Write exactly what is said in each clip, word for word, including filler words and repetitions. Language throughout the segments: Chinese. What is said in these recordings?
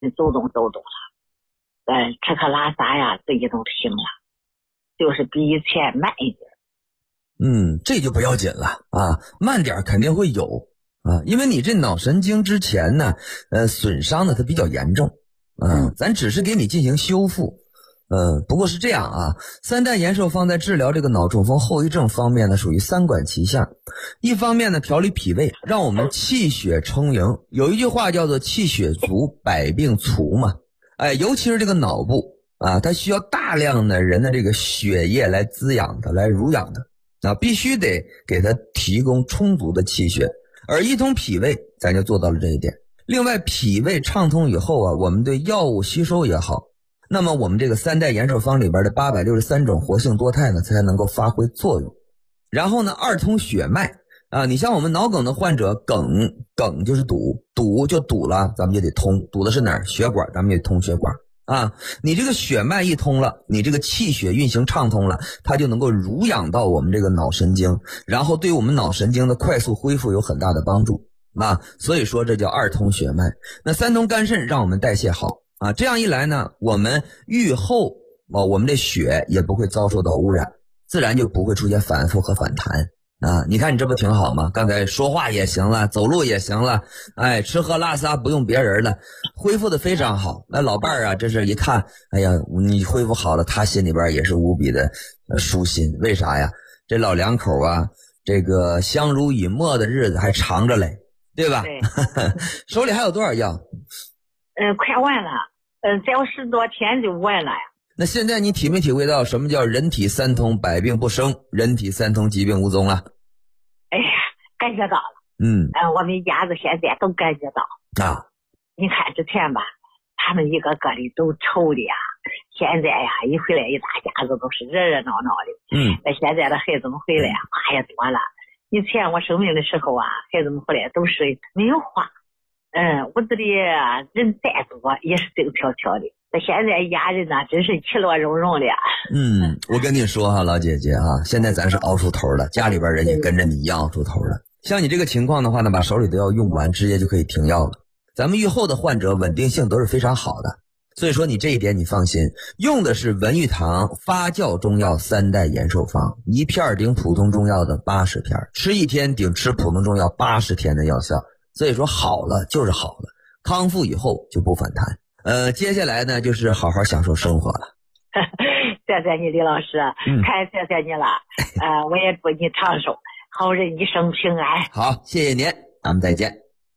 你走动走动了，呃，吃喝拉撒呀，这些都行了，就是比以前慢一点。 嗯，这就不要紧了啊，慢点肯定会有啊，因为你这脑神经之前呢，呃，损伤的它比较严重，啊、嗯，咱只是给你进行修复。呃，不过是这样啊，三代延寿方在治疗这个脑中风后遗症方面呢，属于三管齐下。一方面呢，调理脾胃，让我们气血充盈。有一句话叫做气血足，百病除嘛。哎，尤其是这个脑部啊，它需要大量的人的这个血液来滋养它，来濡养它。啊，必须得给它提供充足的气血，而一通脾胃，咱就做到了这一点。另外，脾胃畅通以后啊，我们对药物吸收也好，那么我们这个三代延寿方里边的八百六十三种活性多肽呢，才能够发挥作用。然后呢，二通血脉啊，你像我们脑梗的患者，梗梗就是堵，堵就堵了，咱们就得通，堵的是哪儿？血管，咱们也通血管。啊，你这个血脉一通了，你这个气血运行畅通了，它就能够濡养到我们这个脑神经，然后对我们脑神经的快速恢复有很大的帮助啊。所以说这叫二通血脉。那三通肝肾让我们代谢好啊，这样一来呢，我们愈后啊，我们的血也不会遭受到污染，自然就不会出现反复和反弹。啊，你看你这不挺好吗？刚才说话也行了，走路也行了，哎，吃喝拉撒不用别人了，恢复的非常好。那老伴儿啊，这是一看，哎呀，你恢复好了，他心里边也是无比的呃舒心。为啥呀？这老两口啊，这个相濡以沫的日子还长着嘞，对吧？ 对手里还有多少药？ 嗯，快完了，嗯，再有十多天就完了呀。 那现在你体没体会到什么叫人体三通百病不生，人体三通疾病无踪啊？ 哎呀，感觉到了。 嗯， 呃，我们一家子现在都感觉到啊。 你看之前吧，他们一个个的都愁的呀，现在呀，一回来一大家子都是热热闹闹的。 嗯， 那现在的孩子们回来呀，话也多了。以前我生病的时候啊，孩子们回来都是没有话，嗯，屋子里人再多也是静悄悄的。那现在一家人呢，真是其乐融融的。 嗯，我跟你说哈，老姐姐啊，现在咱是熬出头了，家里边人也跟着你一样熬出头了。像你这个情况的话呢，把手里的药用完，直接就可以停药了。咱们愈后的患者稳定性都是非常好的，所以说你这一点你放心，用的是文玉堂发酵中药三代延寿方，一片顶普通中药的八十片，吃一天顶吃普通中药八十天的药效。所以说好了就是好了，康复以后就不反弹。呃，接下来呢就是好好享受生活了。 谢谢你李老师， 嗯， 太谢谢你了。呃，我也祝你长寿，好人一生平安。 好，谢谢您，咱们再见。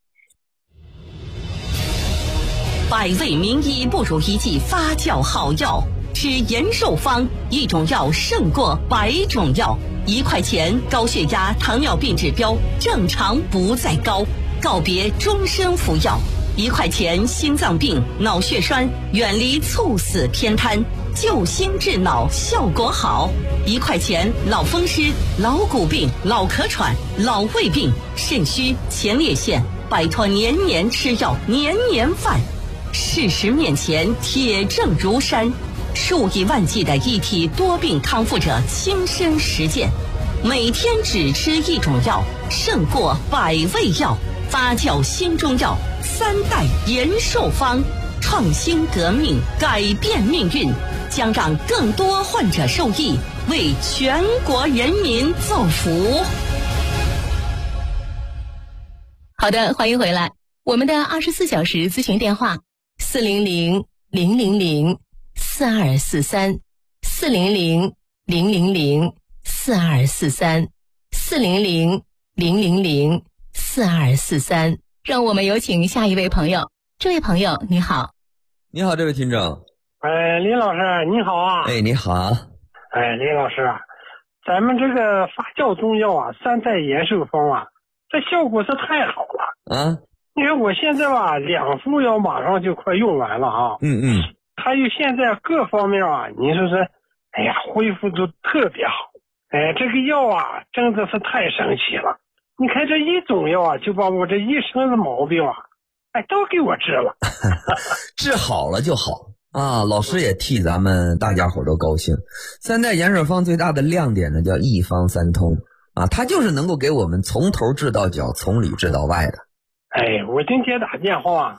百味名医不如一剂发酵好药，吃延寿方，一种药胜过百种药。一块钱，高血压、糖尿病指标正常不再高，告别终身服药。一块钱，心脏病、脑血栓远离猝死偏瘫，救心治脑效果好。一块钱，脑风湿、老骨病、脑壳喘、老胃病、肾虚、前列腺，摆脱年年吃药、年年犯。事实面前，铁证如山，数以万计的一体多病康复者亲身实践，每天只吃一种药，胜过百味药。发酵新中药三代延寿方，创新革命，改变命运，将让更多患者受益，为全国人民造福。 好的，欢迎回来。我们的二十四小时咨询电话四零零零零零四二四三，四零零零零零四二四三，四零零零零零四二四三。让我们有请下一位朋友。这位朋友你好。 你好，这位听众。 哎，李老师你好啊。 哎，你好。 哎，李老师啊，咱们这个发酵中药啊，三代延寿方啊，这效果是太好了啊！ 你看我现在吧，两副药马上就快用完了啊。 嗯嗯。 还有现在各方面啊，你说是，哎呀，恢复都特别好。哎，这个药啊，真的是太神奇了。你看这一种药啊，就把我这一身的毛病啊，哎，都给我治了。 治好了就好啊！老师也替咱们大家伙都高兴。三代延寿方最大的亮点呢，叫一方三通啊，它就是能够给我们从头治到脚，从里治到外的。 哎，我今天打电话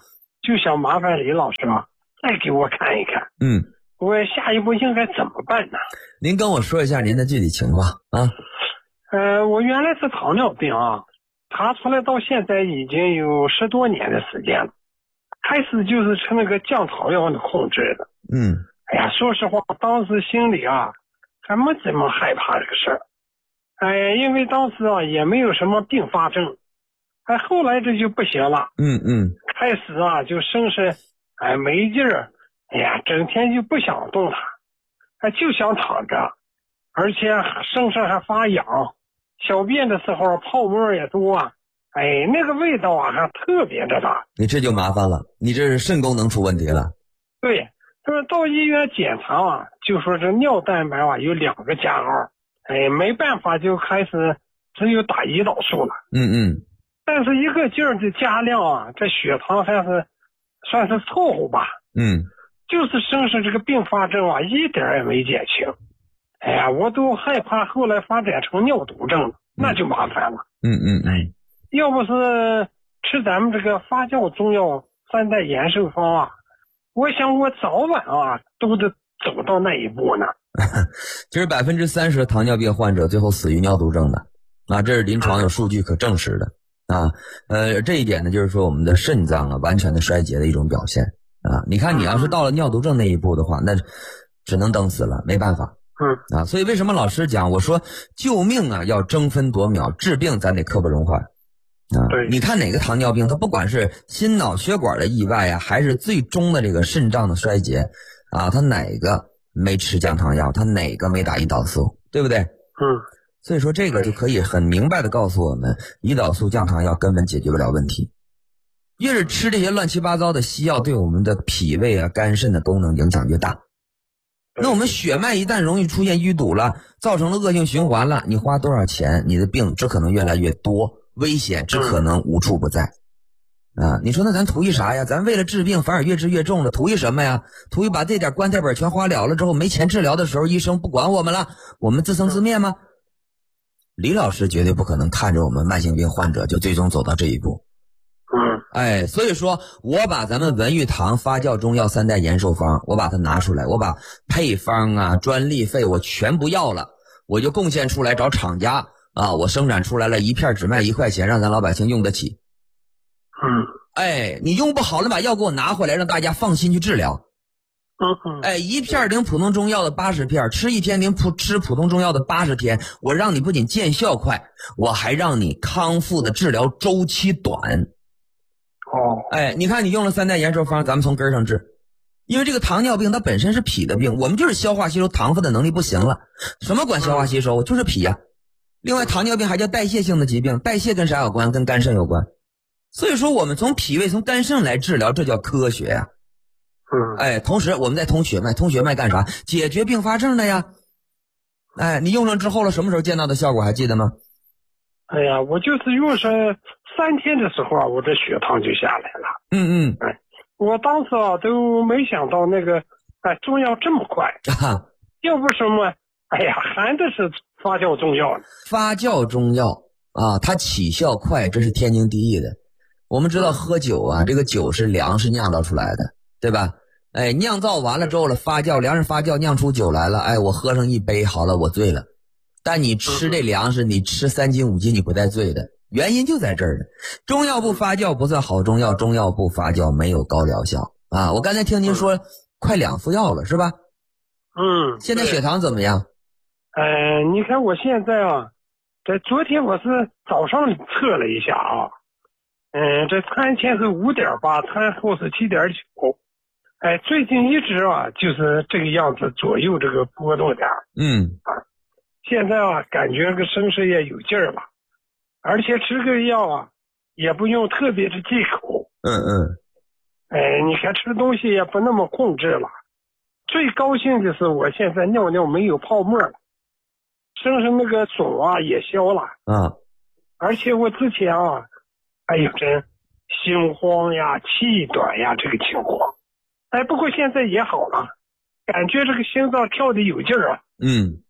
就想麻烦李老师啊，再给我看一看。 嗯， 我下一步应该怎么办呢？ 您跟我说一下您的具体情况啊。 呃，我原来是糖尿病啊，查出来到现在已经有十多年的时间了。开始就是吃那个降糖药的控制的。 嗯， 哎呀，说实话，当时心里啊还没怎么害怕这个事儿。哎，因为当时啊也没有什么并发症。哎，后来这就不行了。 嗯嗯， 开始啊就生是哎没劲儿，哎呀，整天就不想动弹，哎就想躺着，而且身上还发痒，小便的时候泡沫也多，哎，那个味道啊还特别的大。 你这就麻烦了，你这是肾功能出问题了。 对，就是到医院检查啊，就说这尿蛋白啊有两个加号，哎，没办法就开始只有打胰岛素了。 嗯嗯， 但是一个劲儿的加量啊，这血糖还是算是凑合吧。 嗯， 就是生是这个并发症啊，一点也没减轻。哎呀，我都害怕后来发展成尿毒症了，那就麻烦了。 嗯嗯嗯， 要不是吃咱们这个发酵中药三代延寿方啊，我想我早晚啊都得走到那一步呢。 其实百分之三十的糖尿病患者最后死于尿毒症的，啊，这是临床有数据可证实的啊。呃，这一点呢，就是说我们的肾脏啊完全的衰竭的一种表现啊。你看，你要是到了尿毒症那一步的话，那只能等死了，没办法。 嗯啊，所以为什么老师讲我说救命啊要争分夺秒，治病咱得刻不容缓啊。 对， 你看哪个糖尿病，它不管是心脑血管的意外啊，还是最终的这个肾脏的衰竭啊，它哪个没吃降糖药，它哪个没打胰岛素，对不对？ 嗯， 所以说这个就可以很明白的告诉我们，胰岛素降糖药根本解决不了问题。越是吃这些乱七八糟的西药，对我们的脾胃啊、肝肾的功能影响越大。那我们血脉一旦容易出现淤堵了，造成了恶性循环了，你花多少钱，你的病只可能越来越多，危险只可能无处不在。啊，你说那咱图一啥呀？咱为了治病反而越治越重了，图一什么呀？图一把这点棺材本全花了了之后，没钱治疗的时候，医生不管我们了，我们自生自灭吗？李老师绝对不可能看着我们慢性病患者就最终走到这一步。 嗯， 哎，所以说我把咱们文玉堂发酵中药三代延寿方，我把它拿出来，我把配方啊、专利费我全不要了，我就贡献出来找厂家啊，我生产出来了一片只卖一块钱，让咱老百姓用得起。 嗯， 哎，你用不好了，把药给我拿回来，让大家放心去治疗。 嗯嗯， 哎，一片顶普通中药的八十片，吃一天顶普吃普通中药的八十天，我让你不仅见效快，我还让你康复的治疗周期短。 哦， 哎，你看你用了三代延寿方，咱们从根儿上治。因为这个糖尿病它本身是脾的病，我们就是消化吸收糖分的能力不行了。什么管消化吸收？就是脾呀。另外，糖尿病还叫代谢性的疾病，代谢跟啥有关？跟肝肾有关。所以说，我们从脾胃、从肝肾来治疗，这叫科学呀。 嗯， 哎，同时我们在通血脉，通血脉干啥？解决并发症的呀。哎，你用上之后了，什么时候见到的效果还记得吗？ 哎呀，我就是用上三天的时候啊，我这血糖就下来了。 嗯嗯， 哎，我当时啊都没想到那个哎中药这么快， 啊， 要不什么，哎呀，含的是发酵中药呢。 发酵中药啊，它起效快，这是天经地义的。我们知道喝酒啊，这个酒是粮食酿造出来的，对吧？哎，酿造完了之后了，发酵，粮食发酵酿出酒来了，哎，我喝上一杯，好了，我醉了。但你吃这粮食，你吃三斤五斤，你不带醉的，原因就在这儿呢。中药不发酵不算好中药，中药不发酵没有高疗效啊。我刚才听您说快两副药了是吧？ 嗯， 现在血糖怎么样？ 呃，你看我现在啊，这昨天我是早上测了一下啊，嗯、呃，这餐前是五点八，餐后是七点九，哎，最近一直啊就是这个样子左右这个波动点。 嗯啊，现在啊感觉这个身上也有劲儿了，而且吃个药啊也不用特别的忌口。 嗯嗯， 哎，你看吃东西也不那么控制了。最高兴的是我现在尿尿没有泡沫了，身上那个肿啊也消了啊， 而且我之前啊还有这心慌呀、气短呀这个情况，哎，不过现在也好了，感觉这个心脏跳的有劲儿啊。 嗯，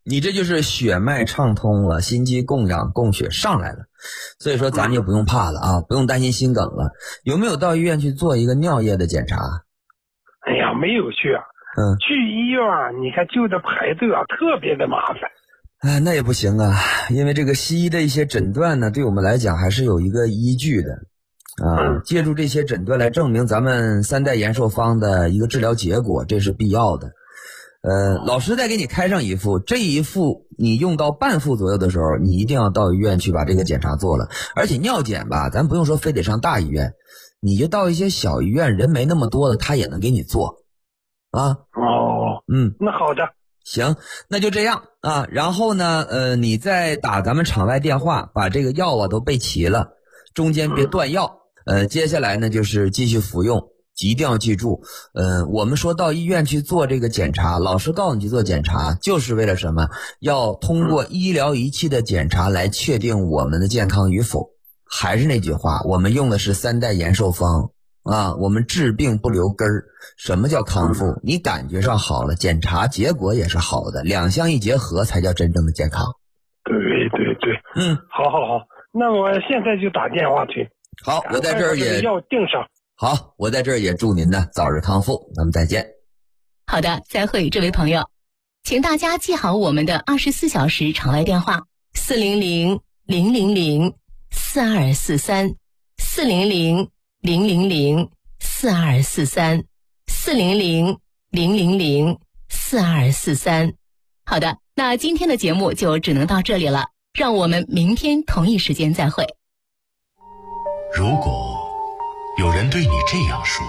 你这就是血脉畅通了，心肌供氧供血上来了，所以说咱就不用怕了啊，不用担心心梗了。有没有到医院去做一个尿液的检查？ 哎呀，没有去啊。 嗯， 去医院啊，你看就得排队啊，特别的麻烦。 哎，那也不行啊，因为这个西医的一些诊断呢，对我们来讲还是有一个依据的啊。借助这些诊断来证明咱们三代延寿方的一个治疗结果，这是必要的。呃，老师再给你开上一副，这一副你用到半副左右的时候，你一定要到医院去把这个检查做了。而且尿检吧，咱不用说非得上大医院，你就到一些小医院，人没那么多的，他也能给你做啊。 哦， 嗯， 那好的。 行，那就这样啊。然后呢，呃，你再打咱们场外电话，把这个药啊都备齐了，中间别断药。呃，接下来呢就是继续服用，一定要记住，呃，我们说到医院去做这个检查，老师告诉你去做检查，就是为了什么？要通过医疗仪器的检查来确定我们的健康与否。还是那句话，我们用的是三代延寿方。啊，我们治病不留根儿。什么叫康复？你感觉上好了，检查结果也是好的，两相一结合才叫真正的健康。 对对对， 嗯， 好好好，那我现在就打电话去。 好，我在这儿也要定上。 好，我在这儿也祝您呢早日康复。咱们再见。 好的，再会，这位朋友，请大家记好我们的二十四小时场外电话：四零零零零零四二四三，四零零。零零零四二四三，四零零零零零四二四三。好的，那今天的节目就只能到这里了，让我们明天同一时间再会。 如果有人对你这样说，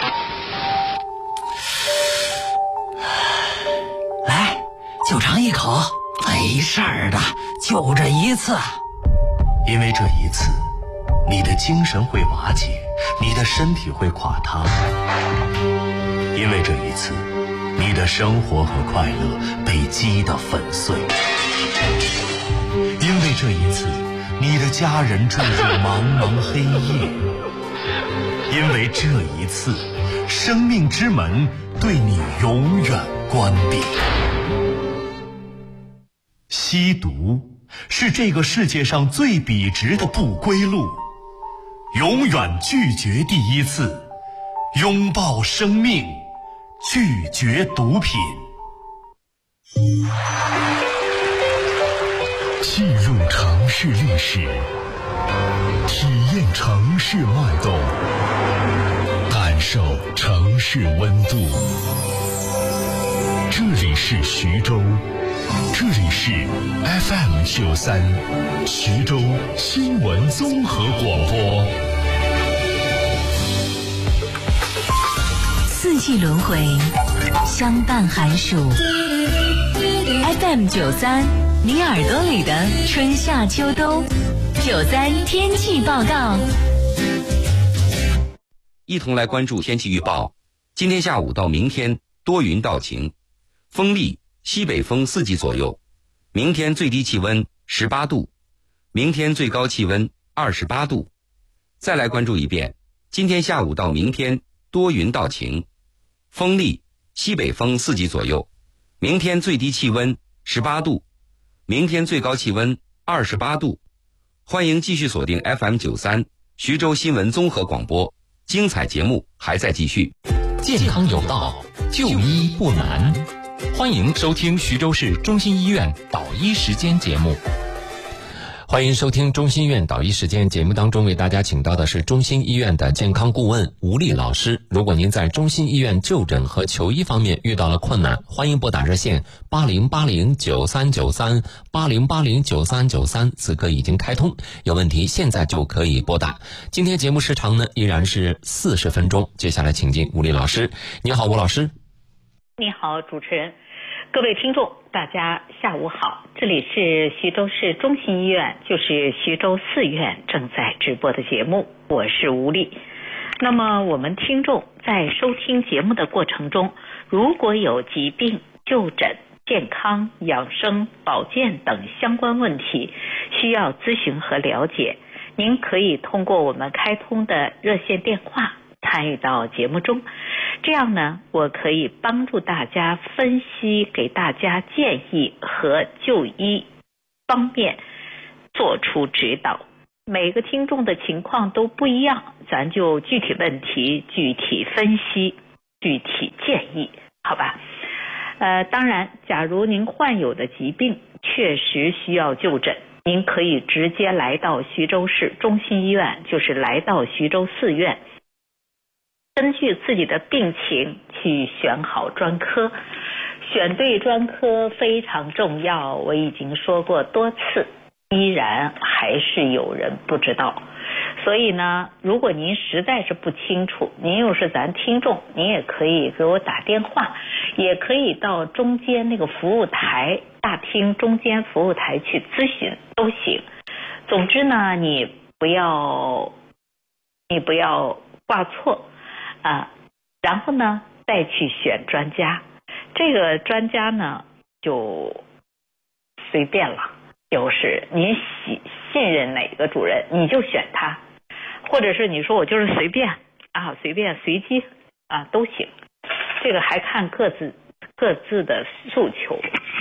来，就尝一口，没事儿的，就这一次。 因为这一次你的精神会瓦解，你的身体会垮塌。因为这一次，你的生活和快乐被击得粉碎。因为这一次，你的家人坠入茫茫黑夜。因为这一次，生命之门对你永远关闭。吸毒是这个世界上最笔直的不归路。永远拒绝第一次，拥抱生命，拒绝毒品。 进入城市历史，体验城市脉动，感受城市温度。这里是徐州，这里是 F M 九三，徐州新闻综合广播。 四季轮回，相伴寒暑。F M 九三，你耳朵里的春夏秋冬。九三天气报告。 一同来关注天气预报。今天下午到明天多云到晴，风力西北风四级左右。明天最低气温十八度，明天最高气温二十八度。再来关注一遍，今天下午到明天多云到晴，风力西北风四级左右。明天最低气温十八度，明天最高气温二十八度。欢迎继续锁定 F M 九三徐州新闻综合广播，精彩节目还在继续。 健康有道，就医不难。欢迎收听徐州市中心医院导医时间节目。欢迎收听中心医院导医时间节目，当中为大家请到的是中心医院的健康顾问吴丽老师。如果您在中心医院就诊和求医方面遇到了困难，欢迎拨打热线八零八零九三九三八零八零九三九三，此刻已经开通，有问题现在就可以拨打。今天节目时长呢依然是四十分钟，接下来请进吴丽老师。你好，吴老师。 你好，主持人。各位听众，大家下午好，这里是徐州市中心医院，就是徐州四院正在直播的节目，我是吴丽。那么我们听众在收听节目的过程中，如果有疾病、就诊、健康、养生、保健等相关问题需要咨询和了解，您可以通过我们开通的热线电话参与到节目中。这这样呢，我可以帮助大家分析，给大家建议和就医方面做出指导。每个听众的情况都不一样，咱就具体问题具体分析，具体建议，好吧？呃，当然，假如您患有的疾病确实需要就诊，您可以直接来到徐州市中心医院，就是来到徐州四院，根据自己的病情去选好专科。选对专科非常重要，我已经说过多次，依然还是有人不知道。所以呢，如果您实在是不清楚，您又是咱听众，您也可以给我打电话，也可以到中间那个服务台大厅中间服务台去咨询都行。总之呢，你不要你不要挂错啊，然后呢再去选专家。这个专家呢就随便了，就是您信信任哪个主任你就选他，或者是你说我就是随便啊，随便随机啊都行，这个还看各自各自的诉求。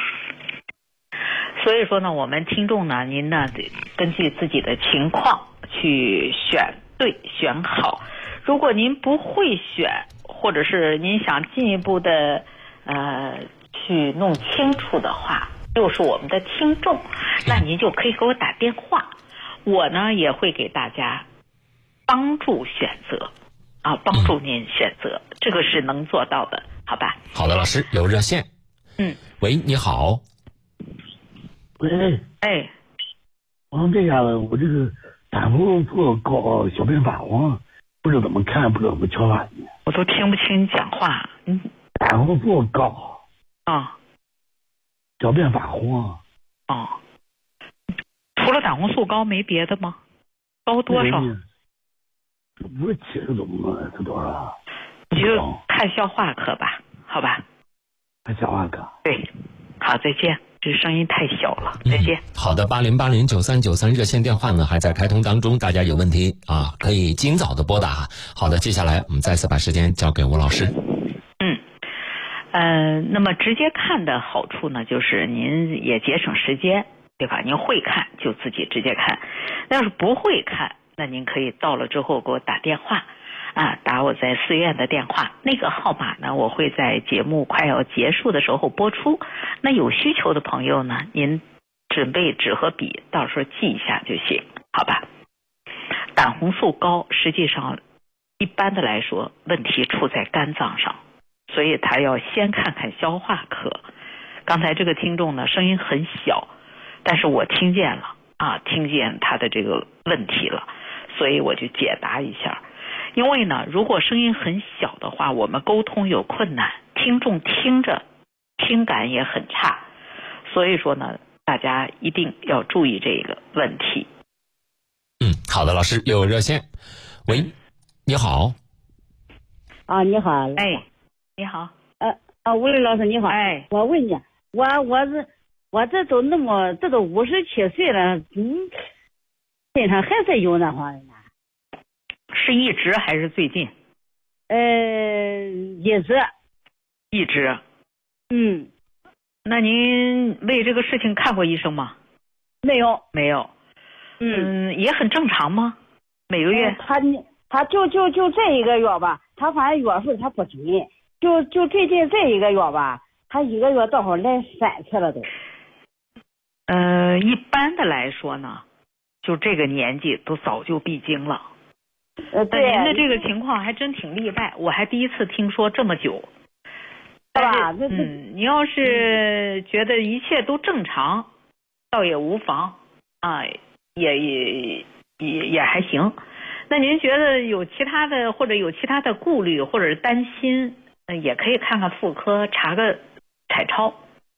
所以说呢，我们听众呢，您呢得根据自己的情况去选对选好。如果您不会选，或者是您想进一步的呃去弄清楚的话，又是我们的听众，那您就可以给我打电话，我呢也会给大家帮助选择啊，帮助您选择，嗯、这个是能做到的，好吧？ 好的，老师有热线。 嗯， 喂，你好。 喂， 哎， 我这下子我这个胆固醇高，小便发黄，不知道怎么看，不知道怎么调法呢？ 我都听不清你讲话。嗯， 胆固醇高啊， 小便发黄啊。除了胆红素高没别的吗？高多少？ 不是七十多吗？是多少？ 你就看消化科吧，好吧？ 看消化科。 对，好，再见。这声音太小了，再见。 嗯、好的，八零八零九三九三热线电话呢还在开通当中，大家有问题啊可以尽早的拨打。好的，接下来我们再次把时间交给吴老师。 嗯，呃，那么直接看的好处呢，就是您也节省时间，对吧？您会看就自己直接看，要是不会看，那您可以到了之后给我打电话。啊，打我在寺院的电话，那个号码呢，我会在节目快要结束的时候播出。那有需求的朋友呢，您准备纸和笔，到时候记一下就行，好吧？胆红素高，实际上一般的来说，问题出在肝脏上，所以他要先看看消化科。刚才这个听众呢，声音很小，但是我听见了啊，听见他的这个问题了，所以我就解答一下。因为呢，如果声音很小的话，我们沟通有困难，听众听着听感也很差，所以说呢，大家一定要注意这个问题。 嗯，好的，老师有热线。喂，你好。 啊，你好。 哎，你好。 呃啊，吴丽老师你好。 哎， 我问你，我我是我这都那么这都五十七岁了，嗯，身上还是有那话呢。 是一直还是最近？ 呃，一直。 一直。 嗯。 那您为这个事情看过医生吗？ 没有。 没有。 嗯， 嗯也很正常吗？每个月？ 呃、他他就就就这一个月吧，他反正月份他不准，就就最近这一个月吧，他一个月到后来三次了都。 呃，一般的来说呢，就这个年纪都早就闭经了。 呃，对， 您的这个情况还真挺例外，我还第一次听说这么久。 是吧？ 嗯，你要是觉得一切都正常，倒也无妨啊，也也也也还行。那您觉得有其他的或者有其他的顾虑或者是担心，呃，也可以看看妇科，查个彩超。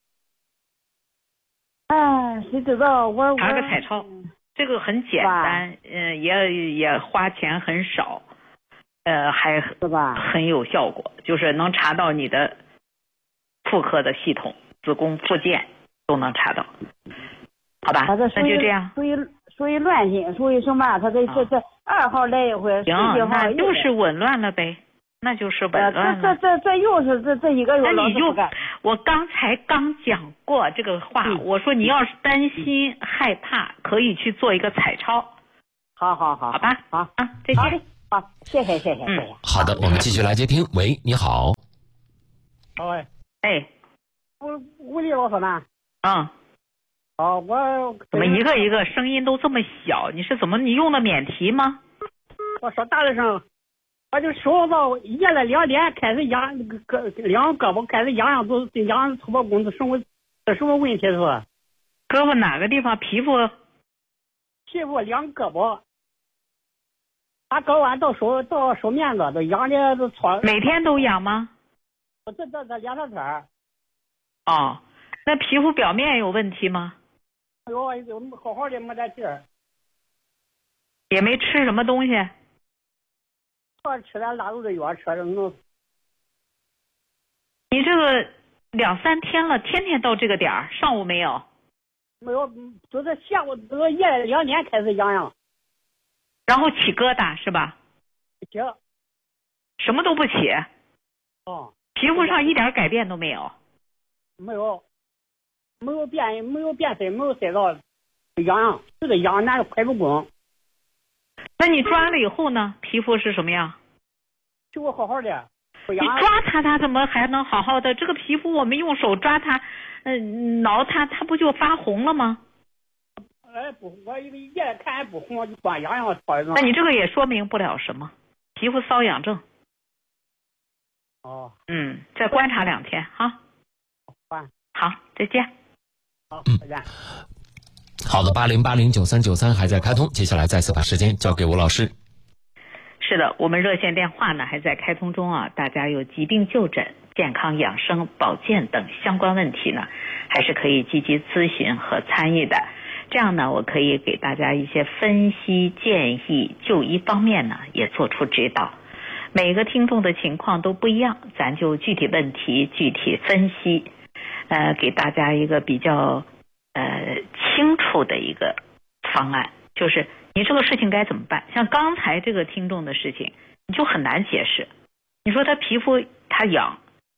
哎，谁知道我查个彩超。这个很简单，嗯、呃，也也花钱很少，呃，还很有效果，就是能查到你的妇科的系统、子宫、附件都能查到，好吧？那就这样。 属于属于乱心，属于什么？他这这这二号来一回， 行，那就是紊乱了呗。 那就是紊乱了。这这这这又是这这一个月。 那你就我刚才刚讲过这个话，嗯、我说你要是担心害怕，可以去做一个彩超。 好好好， 好吧， 好啊，再见。 好的，好，谢谢谢谢谢谢。 好的，我们继续来接听。喂，你好。 喂， 哎， 吴吴丽老师呢？ 嗯。 哦，我怎么一个一个声音都这么小？你是怎么你用的免提吗？ 我说大点声，我就手到夜了两点开始痒，那个胳两胳膊开始痒痒，都痒头发工资什么这什么问题是吧？ 胳膊哪个地方皮肤？ 皮肤两胳膊，打睾丸到手到手面子都痒的都搓。 每天都痒吗？ 我这这这两三天。 哦，那皮肤表面有问题吗？ 哎呦，好好的没点劲儿。 也没吃什么东西。 我吃点拉肚子药，吃着弄。 你这个两三天了，天天到这个点儿，上午没有？ 没有，就是下午这个夜两点开始痒痒。 然后起疙瘩是吧？ 起。 什么都不起。 哦。 皮肤上一点改变都没有。 没有。没有变，没有变色，没有色到，痒痒，就是痒，那个快不滚。 那你抓了以后呢？皮肤是什么样？ 皮肤好好的。 你抓它，它怎么还能好好的？这个皮肤我们用手抓它，嗯、呃，挠它，它不就发红了吗？ 哎不，我一个夜看还不红，就光痒痒搓着。 那你这个也说明不了什么，皮肤瘙痒症。 哦。 嗯，再观察两天哈。 好， 好，再见。 好，再见。 好的，八零八零九三九三还在开通，接下来再次把时间交给吴老师。 是的，我们热线电话呢还在开通中啊，大家有疾病就诊、健康养生、保健等相关问题呢，还是可以积极咨询和参与的。这样呢，我可以给大家一些分析建议，就医方面呢也做出指导。每个听众的情况都不一样，咱就具体问题具体分析，呃，给大家一个比较呃清楚的一个方案，就是你这个事情该怎么办？像刚才这个听众的事情，你就很难解释。你说他皮肤他痒，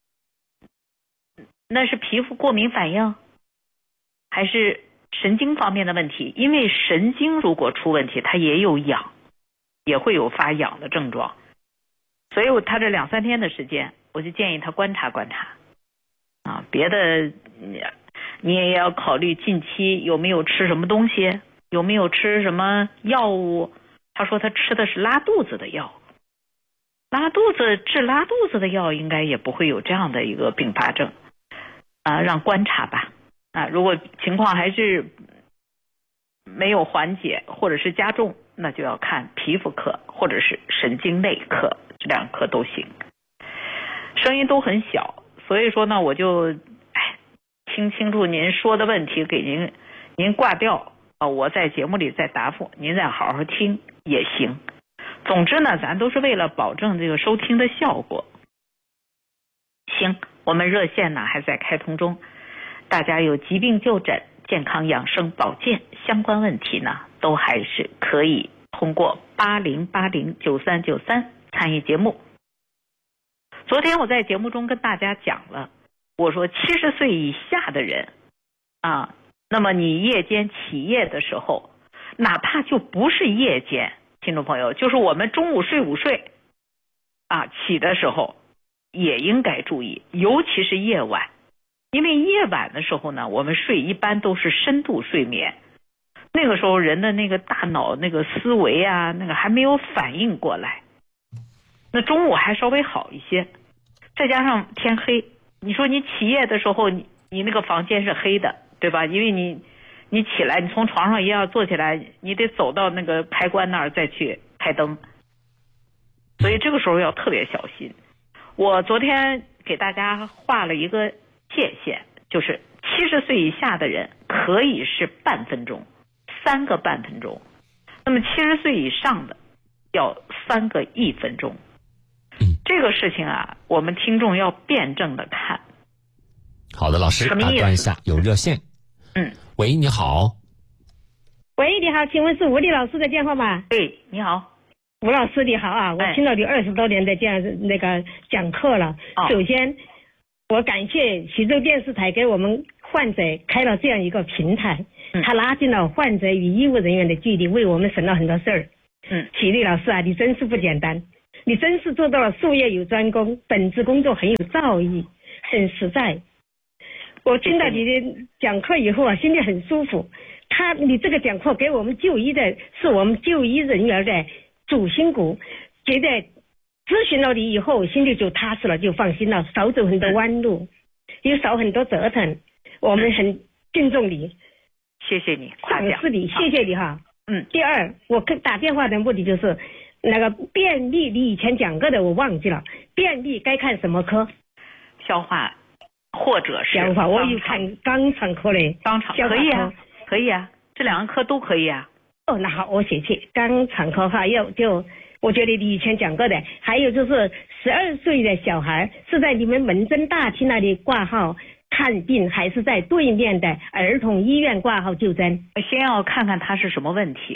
那是皮肤过敏反应，还是神经方面的问题？因为神经如果出问题，它也有痒，也会有发痒的症状。所以他这两三天的时间，我就建议他观察观察啊，别的你也要考虑近期有没有吃什么东西，有没有吃什么药物。他说他吃的是拉肚子的药，拉肚子治拉肚子的药应该也不会有这样的一个并发症啊，让观察吧啊，如果情况还是没有缓解或者是加重，那就要看皮肤科或者是神经内科，这两科都行。声音都很小，所以说呢，我就哎听清楚您说的问题，给您您挂掉啊，我在节目里再答复，您再好好听也行。总之呢，咱都是为了保证这个收听的效果。行，我们热线呢还在开通中，大家有疾病就诊、健康养生、保健相关问题呢，都还是可以通过八零八零九三九三参与节目。昨天我在节目中跟大家讲了，我说七十岁以下的人啊，那么你夜间起夜的时候，哪怕就不是夜间，听众朋友，就是我们中午睡午睡啊，起的时候也应该注意，尤其是夜晚，因为夜晚的时候呢，我们睡一般都是深度睡眠，那个时候人的那个大脑那个思维啊，那个还没有反应过来。那中午还稍微好一些，再加上天黑，你说你起夜的时候，你你那个房间是黑的，对吧？因为你你起来，你从床上一样坐起来，你得走到那个开关那儿再去开灯，所以这个时候要特别小心。我昨天给大家画了一个界限，就是七十岁以下的人可以是半分钟，三个半分钟，那么七十岁以上的要三个一分钟。这个事情啊，我们听众要辩证的看。 好的，老师，打断一下，有热线。 嗯， 喂，你好。 喂，你好，请问是吴丽老师的电话吗？ 对，你好。 吴老师你好啊，我听了你二十多年的这样那个讲课了。哦、首先，我感谢徐州电视台给我们患者开了这样一个平台，嗯、他拉近了患者与医务人员的距离，为我们省了很多事儿。嗯，徐丽老师啊，你真是不简单，你真是做到了术业有专攻，本职工作很有造诣，很实在。我听到你的讲课以后啊，心里很舒服。他，你这个讲课给我们就医的，是我们就医人员的主心骨，觉得咨询了你以后，心里就踏实了，就放心了，少走很多弯路，也少很多折腾。我们很敬重你， 谢谢你，夸奖是你，谢谢你哈。 嗯。 第二，我跟打电话的目的就是那个便秘，你以前讲过的我忘记了，便秘该看什么科？ 消化或者是消化，我有看肛肠科嘞， 肛肠可以啊，可以啊，这两个科都可以啊。 哦，那好，我写去肛肠科哈，要就我觉得你以前讲过的，还有就是十二岁的小孩是在你们门诊大厅那里挂号看病，还是在对面的儿童医院挂号就诊？ 先要看看他是什么问题。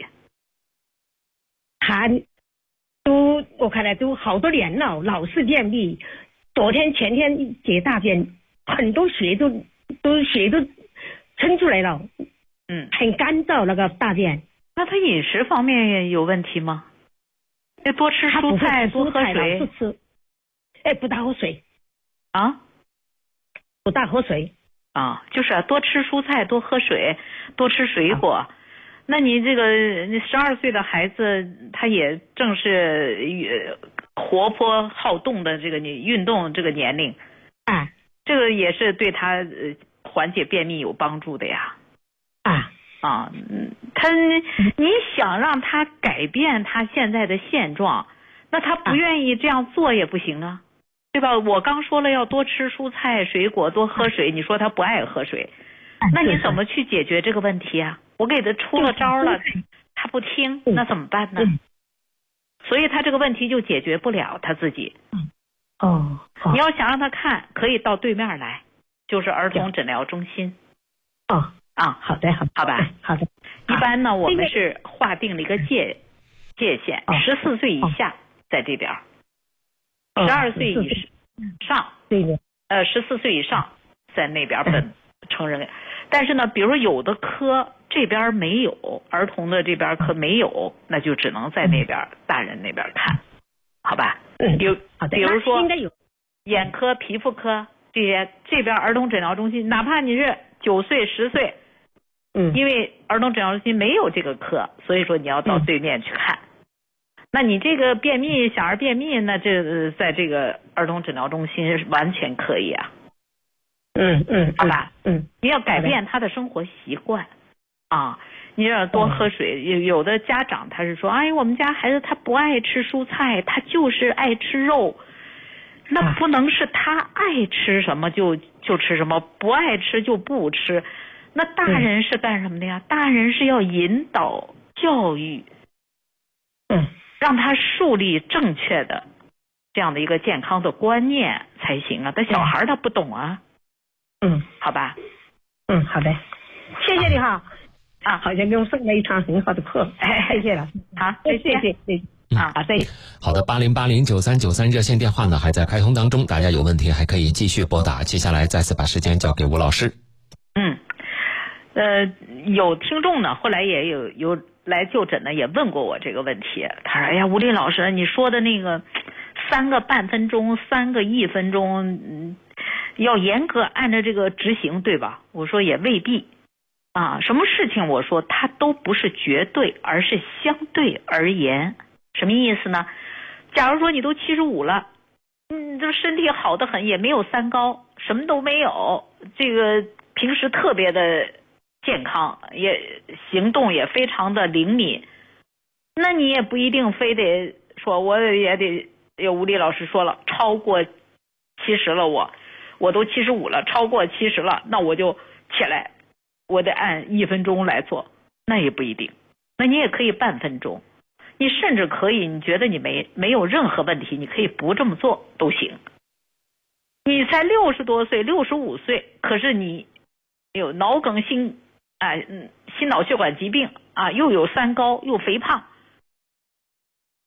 他都我看来都好多年了，老是便秘，昨天前天解大便，很多血都都血都撑出来了， 嗯， 很干燥那个大便。 那他饮食方面有问题吗？要多吃蔬菜，多喝水。 不吃，哎，不大喝水。 啊？ 不大喝水。 啊，就是啊，多吃蔬菜，多喝水，多吃水果。啊、那你这个十二岁的孩子，他也正是活泼好动的这个你运动这个年龄， 啊， 这个也是对他缓解便秘有帮助的呀。 啊啊，他你想让他改变他现在的现状，那他不愿意这样做也不行啊。对吧？我刚说了要多吃蔬菜水果，多喝水，你说他不爱喝水，那你怎么去解决这个问题啊？我给他出了招了，他不听，那怎么办呢？所以他这个问题就解决不了他自己。 哦， 你要想让他看，可以到对面来，就是儿童诊疗中心。 哦啊， 好的，好， 好吧， 好的。 一般呢，我们是划定了一个界界限，十四岁以下在这边。十二岁以上， 对的， 呃，十四岁以上在那边本成人，但是呢，比如说有的科这边没有，儿童的这边科没有，那就只能在那边大人那边看，好吧？ 嗯， 比如比如说应该有眼科、皮肤科这些，这边儿童诊疗中心，哪怕你是九岁、十岁， 嗯， 因为儿童诊疗中心没有这个科，所以说你要到对面去看。那你这个便秘，小儿便秘，那这在这个儿童诊疗中心完全可以啊。 嗯嗯， 好吧， 嗯， 你要改变他的生活习惯啊，你要多喝水。有有的家长他是说，哎，我们家孩子他不爱吃蔬菜，他就是爱吃肉。那不能是他爱吃什么就就吃什么，不爱吃就不吃。那大人是干什么的呀？大人是要引导教育。 嗯。 让他树立正确的这样的一个健康的观念才行啊！但小孩他不懂啊。 嗯， 好吧。 嗯，好的，谢谢你哈。 啊， 好像给我上了一堂很好的课，哎，谢谢了。 好， 谢谢，谢谢。啊，再见。 好的，八零八零九三九三热线电话呢还在开通当中，大家有问题还可以继续拨打。接下来再次把时间交给吴老师。 嗯，呃，有听众呢，后来也有有。来就诊呢，也问过我这个问题。他说：“哎呀，吴丽老师，你说的那个三个半分钟、三个一分钟，嗯，要严格按照这个执行，对吧？”我说也未必啊。什么事情我说它都不是绝对，而是相对而言。什么意思呢？假如说你都七十五了，嗯，这身体好得很，也没有三高，什么都没有，这个平时特别的。健康也行动也非常的灵敏，那你也不一定非得说，我也得有吴丽老师说了，超过七十了我，我都七十五了，超过七十了，那我就起来，我得按一分钟来做，那也不一定，那你也可以半分钟，你甚至可以，你觉得你没没有任何问题，你可以不这么做都行。你才六十多岁，六十五岁，可是你有脑梗心。啊，嗯，心脑血管疾病啊，又有三高，又肥胖，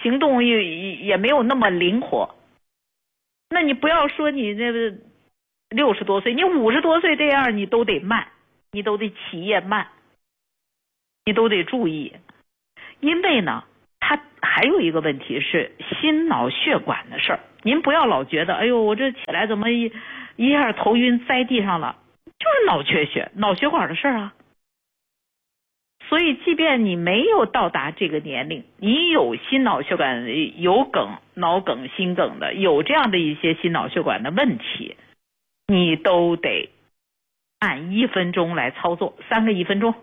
行动也也没有那么灵活。那你不要说你这个六十多岁，你五十多岁这样，你都得慢，你都得起夜慢，你都得注意。因为呢，它还有一个问题是心脑血管的事儿。您不要老觉得，哎呦，我这起来怎么一一下头晕栽地上了，就是脑缺血、脑血管的事儿啊。所以，即便你没有到达这个年龄，你有心脑血管有梗、脑梗、心梗的，有这样的一些心脑血管的问题，你都得按一分钟来操作，三个一分钟。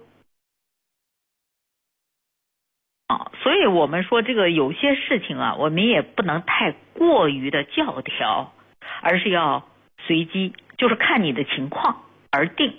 啊，所以我们说这个有些事情啊，我们也不能太过于的教条，而是要随机，就是看你的情况而定，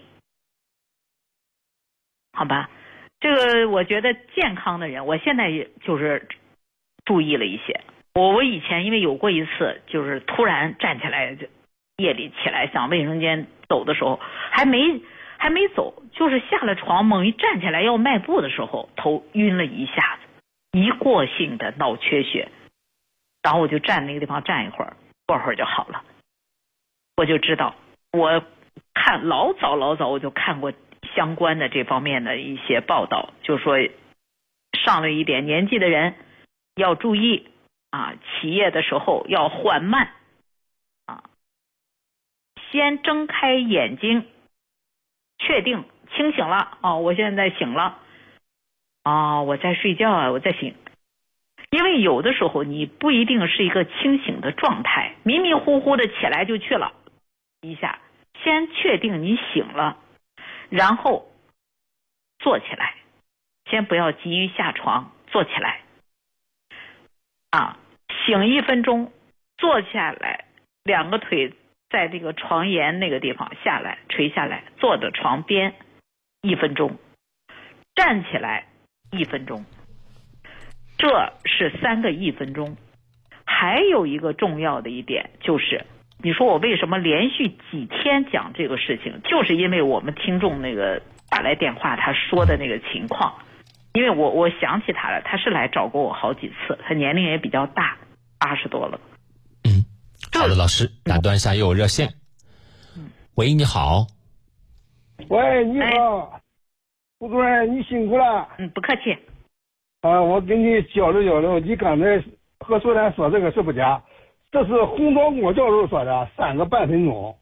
好吧？这个我觉得健康的人，我现在也就是注意了一些。我我以前因为有过一次，就是突然站起来，夜里起来想卫生间走的时候，还没还没走，就是下了床猛一站起来要迈步的时候，头晕了一下子，一过性的脑缺血，然后我就站那个地方站一会儿，过会儿就好了。我就知道，我看老早老早我就看过相关的这方面的一些报道，就说上了一点年纪的人要注意啊，起夜的时候要缓慢啊，先睁开眼睛，确定清醒了哦，我现在醒了啊，我在睡觉啊，我在醒。因为有的时候你不一定是一个清醒的状态，迷迷糊糊的起来就去了一下，先确定你醒了。然后坐起来，先不要急于下床，坐起来啊，醒一分钟，坐下来，两个腿在这个床沿那个地方下来，垂下来，坐着床边一分钟，站起来一分钟，这是三个一分钟。还有一个重要的一点就是，你说我为什么连续几天讲这个事情，就是因为我们听众那个打来电话他说的那个情况。因为我我想起他了，他是来找过我好几次，他年龄也比较大，八十多了。 嗯，好的，老师，打断一下，又有热线。嗯，喂，你好。 喂，你好，吴主任，你辛苦了。 嗯，不客气。 啊，我跟你交流交流，你刚才和所长说这个是不假。这是洪昭国教授说的，三个半分钟。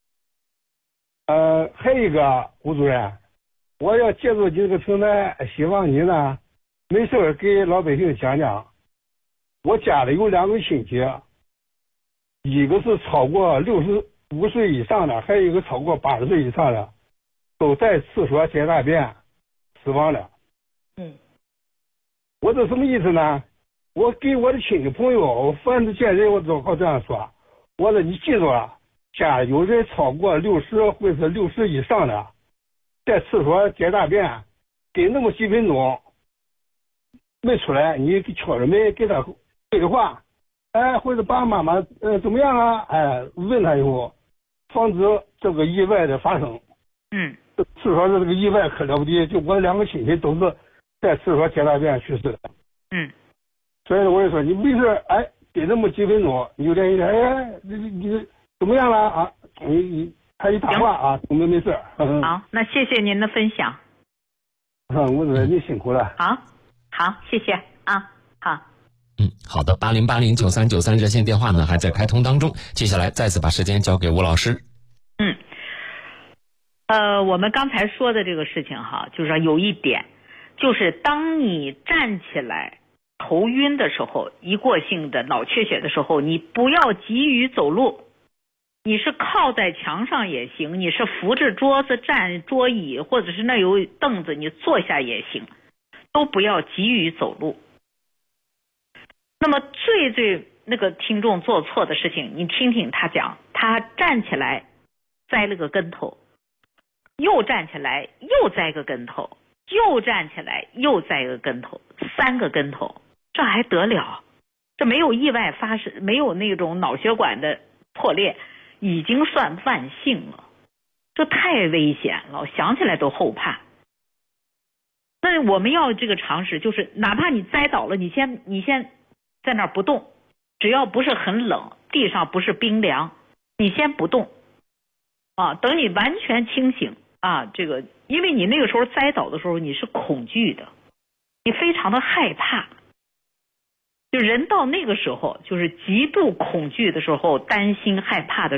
呃，还有一个吴主任，我要借助你这个平台，希望你呢，没事给老百姓讲讲。我家里有两个亲戚，一个是超过六十五岁以上的，还有一个超过八十岁以上的，都在厕所解大便死亡了。 嗯， 我这什么意思呢？我给我的亲戚朋友，凡是见人我都好这样说。我说你记住了，家有人超过六十或者是六十以上的，在厕所解大便，给那么几分钟没出来，你敲着门给他对个话，哎，或者爸爸妈妈呃怎么样啊？哎，问他以后，防止这个意外的发生。 嗯， 厕所的这个意外可了不得，就我两个亲戚都是在厕所解大便去世的。 嗯。 所以我就说你没事，哎，给那么几分钟，你有点有点，哎，你你怎么样了啊？你你还一打话啊，我们没事。 好，那谢谢您的分享。 嗯，我说你辛苦了。 好，好，谢谢啊，好。 嗯，好的，八零八零九三九三热线电话呢还在开通当中，接下来再次把时间交给吴老师。 嗯，呃，我们刚才说的这个事情哈，就是说有一点，就是当你站起来头晕的时候，一过性的脑缺血的时候，你不要急于走路，你是靠在墙上也行，你是扶着桌子站桌椅，或者是那有凳子你坐下也行，都不要急于走路。那么最最那个听众做错的事情，你听听他讲，他站起来栽了个跟头，又站起来又栽个跟头，又站起来又栽个跟头，三个跟头，这还得了？这没有意外发生，没有那种脑血管的破裂，已经算万幸了。这太危险了，想起来都后怕。那我们要这个常识，就是哪怕你栽倒了，你先你先在那儿不动，只要不是很冷，地上不是冰凉，你先不动啊，等你完全清醒啊，这个因为你那个时候栽倒的时候你是恐惧的，你非常的害怕，就人到那个时候就是极度恐惧的时候，担心害怕的